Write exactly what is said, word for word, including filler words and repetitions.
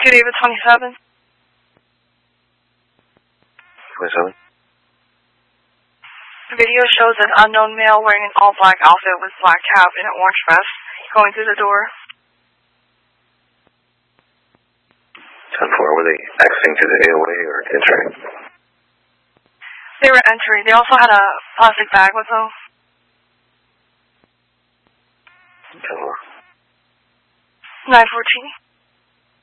Geneva twenty-seven. twenty-seven? The video shows an unknown male wearing an all-black outfit with black cap and an orange vest going through the door. ten four, were they exiting to the A O A or entering? They were entering. They also had a plastic bag with them. ten four. nine fourteen.